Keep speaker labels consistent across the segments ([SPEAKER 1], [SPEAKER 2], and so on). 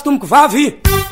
[SPEAKER 1] tomboko vavy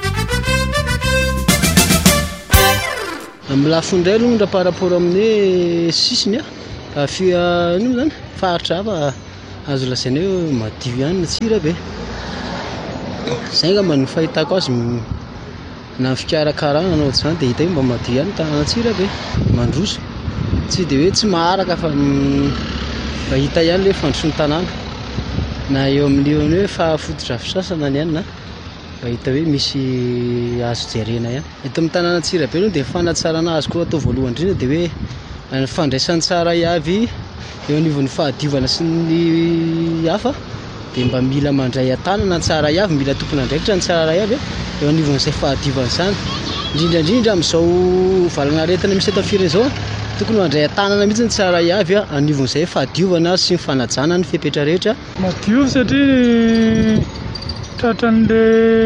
[SPEAKER 2] amin'ny lafindray aloha ndra par rapport amin'ny sisiny ino zany faritra hafa azo lasaina hoe madio ihany na tsira be zay ngamba ny fahitako azy na fikarakarana anao zany dia hita hoe mba madio ihany tanàna tsira be mandroso tsy dia hoe tsy maharaka fa mba hita ihany le fandroso'ny tanàna na eo amin'ny hoe fahafotodrafitrasana ny ihany na mba hita hoe misy azo jerena ihany. Eto amin'ny tanàna Tsirabe aloha dia fanatsarana azy koa atao voalohany indrindra dia hoe ny fandraisany tsara avy eo anivon'ny fahadiovana sy ny hafa dia mba mila mandray an-tanana ny tsara avy, mila tompona andraikitra ny tsara avy eo anivon'izay fahadiovana izany, indrindrandrindra amin'izao valana aretina misy eto amin'ny firenena izao tokony mandray an-tanana mihitsy ny tsara avy anivon'izay fahadiovana sy ny fanajana ny fepetra rehetra.
[SPEAKER 3] Madio satria tratran'le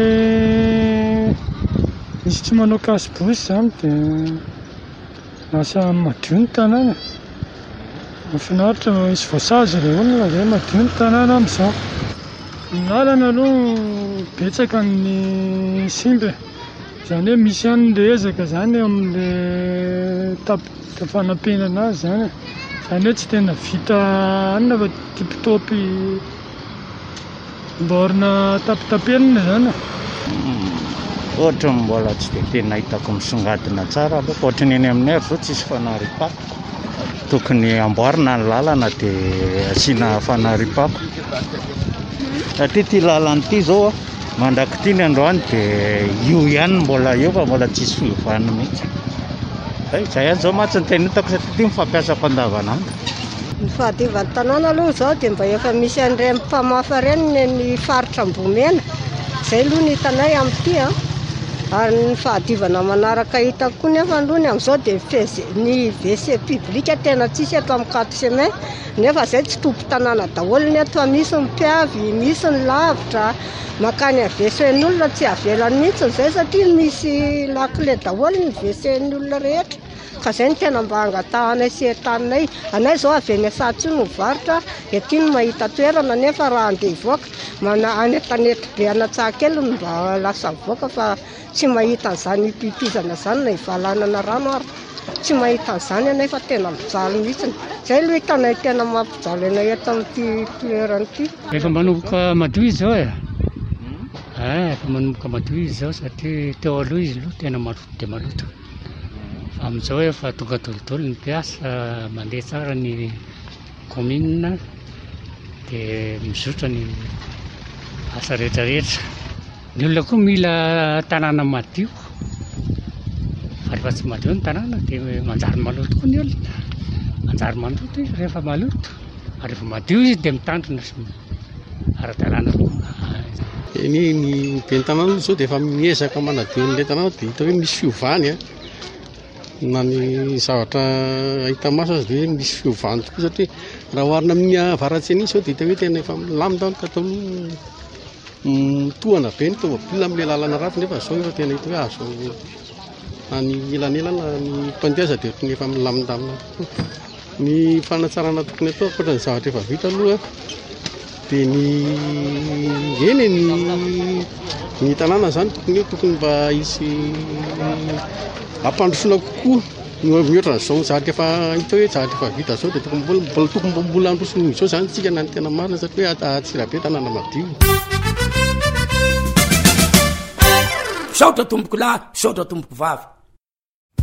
[SPEAKER 3] misy tsy manao kasibosy zany dia lasa madio ny tanàna. Mahafinaritra misy voasazy ireo olona izay madio ny tanàna amin'izao. Ny lalana aloha betsaka ny simba, izany hoe misy ihany le ezaka zany eo amin'le fanampenana azy zany. Izany hoe tsy tena vita anona fa tipitopy mborina tapitapenina zany.
[SPEAKER 4] Ohatra mbola tsy dia tena hitako misongadina tsara aloha ohatra ny eny amin'ny ary zao tsisy fanaripapo. Tokony amboarina ny lalana dia asiana fanaripapo. Satria ity lalana ity zao mandraky ny androany dia io ihany mbola eo fa mbola tsisy fiovana mihitsy. Izay ihany zao matsy ny tena hitako satria ity mifampiasako andavanandro.
[SPEAKER 5] Ny fahadiovan'ny tanàna aloha zao dia mba efa misy an'ireny mpamafa ireny ny faritra Ambomena. Izay aloha ny hitanay amin'ity ary ny fahadiovana manaraka hitako koa nefa alohany amin'izao dia ny WC publique tena tsisy eto amin'ny 4 semaine nefa izay tsy tompo tanàna daholo ny eto, misy ny mpiavy, misy ny lavitra, makany a WC-n'olona tsy avelany mihitsy izay satria misy lakile daholo ny WC-n'olona rehetra. Ka izay ny tena mba angatahanay sy entaninay. Anay izao avy eny Sahatsy no mivarotra, ety no mahita toerana nefa raha andeha hivoaka anetanety be Anatsahakely no mba lasa mivoaka fa tsy mahita an'izany pipizana izany na hivalanana rano ary tsy mahita an'izany anay fa tena mijaly mihitsy. Izay aloha hitanay tena mampijaly anay eto amin'ity toerana ity.
[SPEAKER 3] Efa manomboka madio izy zao efa manomboka madio izy zao satria teo aloha izy aloha tena maloto dia maloto. Amin'izao efa tonga dolodolo ny mpiasa, mandeha tsara ny commune dia mizotra ny asa rehetrarehetra. Ny olona koa mila tanàna madio fa rehefa tsy madio ny tanàna dia manjary maloto koa ny olona, manjary maloto izy rehefa maloto ary rehefa madio izy dia mitandrina sy ara-dalàna koa.
[SPEAKER 2] Ny ben'ny tanàna zao dia efa miezaka manadio an'ilay tanàna dia hita hoe misy fiovany na ny zavatra hita maso azy dia misy fiovany tokoa satria raha oharina amin'ny avaratsy an'iny zao dia hita hoe tena efa milamina tatao mitohana be ny tômôbilina amin'ilay lalana ratsy nefa zao efa tena hita hoe azo any elanelana ny mpandeha dia tena efa milamindamina tokoa. Ny fanatsarana tokony atao ankoatra ny zavatra efa vita aloha dia ny tanàna zany tokony mba hisy ampandrosoana kokoa mihoatra n'izao zavatra efa hita hoe zavatra efa vita zao dia tokony mbola androsony izao zany tsika na ny tena marina satria hoe Tsirabe tanàna madio.
[SPEAKER 1] Saotra tomboko lahy, saotra tomboko vavy.